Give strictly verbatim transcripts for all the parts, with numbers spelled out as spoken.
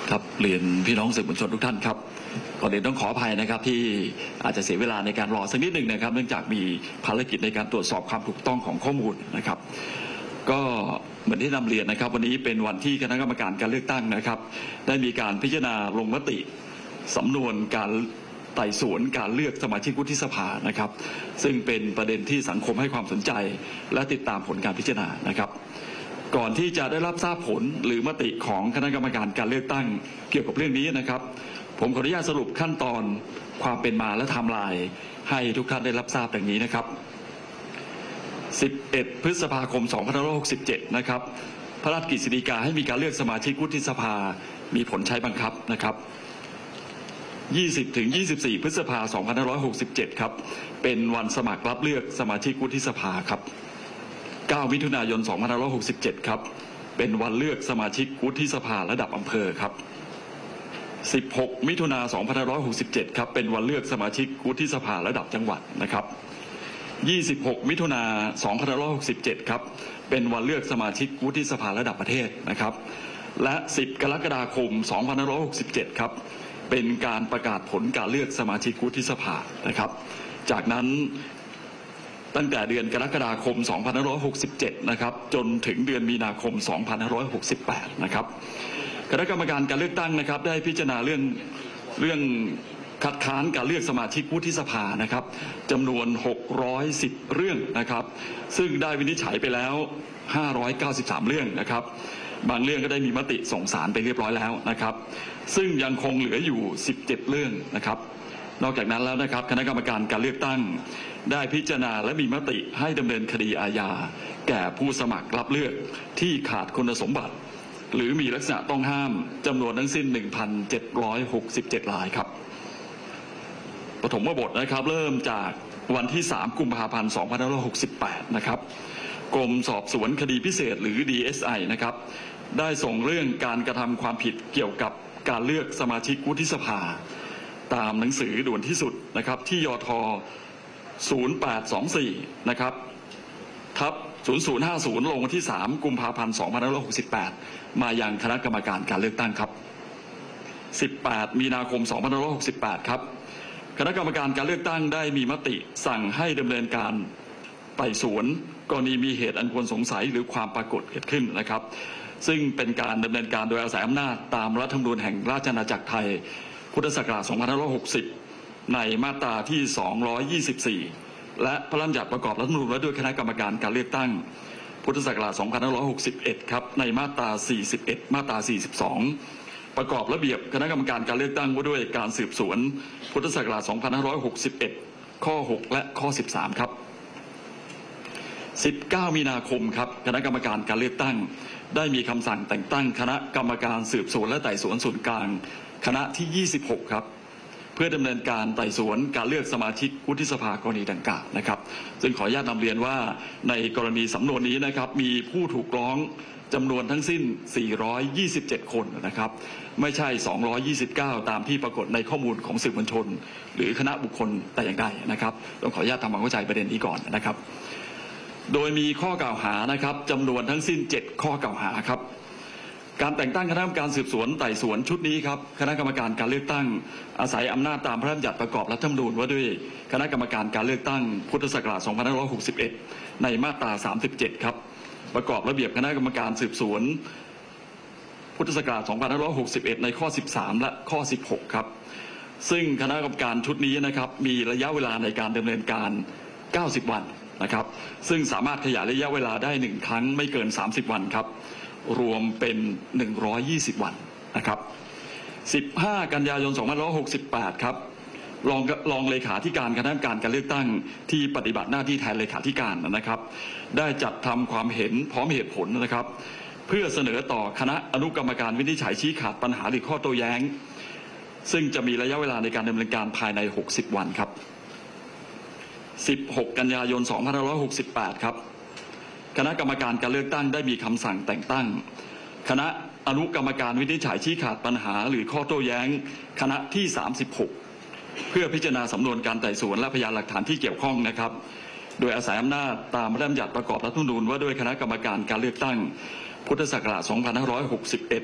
ครับเรียนพี่น้องสื่อมวลชนทุกท่านครับก่อนอื่นต้องขออภัยนะครับที่อาจจะเสียเวลาในการรอสักนิดหนึ่งนะครับเนื่องจากมีภารกิจในการตรวจสอบความถูกต้องของข้อมูลนะครับก็เหมือนที่นำเรียนนะครับวันนี้เป็นวันที่คณะกรรมการการเลือกตั้งนะครับได้มีการพิจารณาลงมติสำนวนการไต่สวนการเลือกสมาชิกวุฒิสภานะครับซึ่งเป็นประเด็นที่สังคมให้ความสนใจและติดตามผลการพิจารณานะครับก่อนที่จะได้รับทราบผลหรือมติของคณะกรรมการการเลือกตั้งเกี่ยวกับเรื่องนี้นะครับผมขออนุญาตสรุปขั้นตอนความเป็นมาและไทม์ไลน์ให้ทุกท่านได้รับทราบดังนี้นะครับสิบเอ็ดพฤษภาคมสองพันห้าร้อยหกสิบเจ็ดนะครับพระราชกฤษฎีกาให้มีการเลือกสมาชิกวุฒิสภามีผลใช้บังคับนะครับยี่สิบถึงยี่สิบสี่พฤษภาคมสองพันห้าร้อยหกสิบเจ็ดครับเป็นวันสมัครรับเลือกสมาชิกวุฒิสภาครับเก้ามิถุนายนสองพันห้าร้อยหกสิบเจ็ดครับเป็นวันเลือกสมาชิกวุฒิสภาระดับอำเภอครับสิบหกมิถุนายนสองพันห้าร้อยหกสิบเจ็ดครับเป็นวันเลือกสมาชิกวุฒิสภาระดับจังหวัดนะครับยี่สิบหกมิถุนายนสองพันห้าร้อยหกสิบเจ็ดครับเป็นวันเลือกสมาชิกวุฒิสภาระดับประเทศนะครับและสิบกรกฎาคมสองพันห้าร้อยหกสิบเจ็ดครับเป็นการประกาศผลการเลือกสมาชิกวุฒิสภานะครับจากนั้นตั้งแต่เดือนกรกฎาคมสองพันห้าร้อยหกสิบเจ็ดนะครับจนถึงเดือนมีนาคมสองพันห้าร้อยหกสิบแปดนะครับคณะกรรมการการเลือกตั้งนะครับได้พิจารณาเรื่องเรื่องคัดค้านการเลือกสมาชิกวุฒิสภานะครับจำนวนหกร้อยสิบเรื่องนะครับซึ่งได้วินิจฉัยไปแล้วห้าร้อยเก้าสิบสามเรื่องนะครับบางเรื่องก็ได้มีมติส่งศาลไปเรียบร้อยแล้วนะครับซึ่งยังคงเหลืออยู่สิบเจ็ดเรื่องนะครับนอกจากนั้นแล้วนะครับคณะกรรมการการเลือกตั้งได้พิจารณาและมีมติให้ดำเนินคดีอาญาแก่ผู้สมัครรับเลือกที่ขาดคุณสมบัติหรือมีลักษณะต้องห้ามจำนวนทั้งสิ้น หนึ่งพันเจ็ดร้อยหกสิบเจ็ด รายครับปฐมบทนะครับเริ่มจากวันที่สามกุมภาพันธ์สองพันห้าร้อยหกสิบแปดนะครับกรมสอบสวนคดีพิเศษหรือ ดี เอส ไอ นะครับได้ส่งเรื่องการกระทำความผิดเกี่ยวกับการเลือกสมาชิกวุฒิสภาตามหนังสือด่วนที่สุดนะครับที่ยทศูนย์แปดสองสี่นะครับทับศูนย์ศูนย์ห้าศูนย์ลงวันที่สามกุมภาพันธ์สองพันห้าร้อยหกสิบแปดมายังคณะกรรมการการเลือกตั้งครับสิบแปดมีนาคมสองพันห้าร้อยหกสิบแปดครับคณะกรรมการการเลือกตั้งได้มีมติสั่งให้ดำเนินการไต่สวนกรณีมีเหตุอันควรสงสัยหรือความปรากฏเกิดขึ้นนะครับซึ่งเป็นการดำเนินการโดยอาศัยอำนาจตามรัฐธรรมนูญแห่งราชอาณาจักรไทยพุทธศักราชสองพันห้าร้อยหกสิบในมาตราที่สองร้อยยี่สิบสี่และพระราชบัญญัติประกอบรัฐธรรมนูญว่าด้วยคณะกรรมการการเลือกตั้งพุทธศักราชสองพันห้าร้อยหกสิบเอ็ดครับในมาตราสี่สิบเอ็ดมาตราสี่สิบสองประกอบระเบียบคณะกรรมการการเลือกตั้งว่าด้วยการสืบสวนพุทธศักราชสองพันห้าร้อยหกสิบเอ็ดข้อหกและข้อสิบสามครับสิบเก้ามีนาคมครับคณะกรรมการการเลือกตั้งได้มีคำสั่งแต่งตั้งคณะกรรมการสืบสวนและไต่สวนส่วนกลางคณะที่ยี่สิบหกครับเพื่อดำเนินการไต่สวนการเลือกสมาชิกวุฒิสภากรณีดังกล่าวนะครับซึ่งขออนุญาตนำเรียนว่าในกรณีสำนวนนี้นะครับมีผู้ถูกร้องจำนวนทั้งสิ้นสี่ร้อยยี่สิบเจ็ดคนนะครับไม่ใช่สองร้อยยี่สิบเก้าตามที่ปรากฏในข้อมูลของสื่อมวลชนหรือคณะบุคคลแต่อย่างใดนะครับต้องขออนุญาตทำความเข้าใจประเด็นนี้ก่อนนะครับโดยมีข้อกล่าวหานะครับจำนวนทั้งสิ้นเจ็ดข้อกล่าวหาครับการแต่งตั้งคณะกรรมการสืบสวนไต่สวนชุดนี้ครับคณะกรรมการการเลือกตั้งอาศัยอำนาจตามพระราชบัญญัติประกอบรัฐธรรมนูญว่าด้วยคณะกรรมการการเลือกตั้งพุทธศักราชสองพันห้าร้อยหกสิบเอ็ดในมาตราสามสิบเจ็ดครับประกอบระเบียบคณะกรรมการสืบสวนพุทธศักราชสองพันห้าร้อยหกสิบเอ็ดในข้อสิบสามและข้อสิบหกครับซึ่งคณะกรรมการชุดนี้นะครับมีระยะเวลาในการดำเนินการเก้าสิบวันนะครับซึ่งสามารถขยายระยะเวลาได้หนึ่งครั้งไม่เกินสามสิบวันครับรวมเป็นหนึ่งร้อยยี่สิบวันนะครับสิบห้ากันยายนสองพันห้าร้อยหกสิบแปดครับรองรองเลขาธิการคณะกรรมการการเลือกตั้งที่ปฏิบัติหน้าที่แทนเลขาธิการนะครับได้จัดทำความเห็นพร้อมเหตุผลนะครับเพื่อเสนอต่อคณะอนุกรรมการวินิจฉัยชี้ขาดปัญหาหรือข้อโต้แย้งซึ่งจะมีระยะเวลาในการดำเนินการภายในหกสิบวันครับสิบหกกันยายนสองพันห้าร้อยหกสิบแปดครับคณะกรรมการการเลือกตั้งได้มีคำสั่งแต่งตั้งคณะอนุกรรมการวินิจฉัยชี้ขาดปัญหาหรือข้อโต้แย้งคณะที่สามสิบหกเพื่อพิจารณาสำนวนการไต่สวนและพยานหลักฐานที่เกี่ยวข้องนะครับโดยอาศัยอำนาจตามพระราชบัญญัติประกอบรัฐธรรมนูญว่าด้วยคณะกรรมการการเลือกตั้งพุทธศักราชสองพันห้าร้อยหกสิบเอ็ด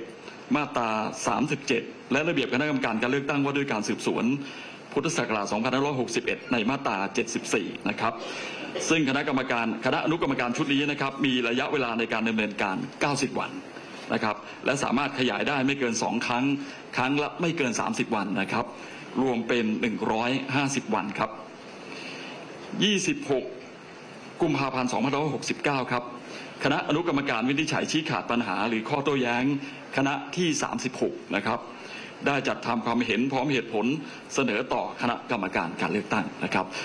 มาตราสามสิบเจ็ดและระเบียบคณะกรรมการการเลือกตั้งว่าด้วยการสืบสวนพุทธศักราชสองพันห้าร้อยหกสิบเอ็ดในมาตราเจ็ดสิบสี่นะครับซึ่งคณะกรรมการคณะอนุกรรมการชุดนี้นะครับมีระยะเวลาในการดำเนินการเก้าสิบวันนะครับและสามารถขยายได้ไม่เกินสองครั้งครั้งละไม่เกินสามสิบวันนะครับรวมเป็นหนึ่งร้อยห้าสิบวันครับยี่สิบหกกุมภาพันธ์สองพันห้าร้อยหกสิบเก้าครับคณะอนุกรรมการวินิจฉัยชี้ขาดปัญหาหรือข้อโต้แย้งคณะที่สามสิบหกนะครับได้จัดทำความเห็นพร้อมเหตุผลเสนอต่อคณะกรรมการการเลือกตั้งนะครับ